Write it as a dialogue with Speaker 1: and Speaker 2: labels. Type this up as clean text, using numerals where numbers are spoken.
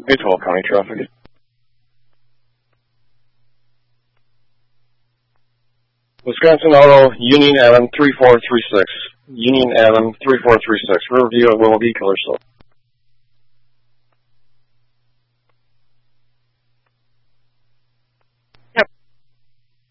Speaker 1: A12 County traffic. Wisconsin Auto, Union Adam 3436. Union Adam 3436. Riverview at Willoughby, Color Slope.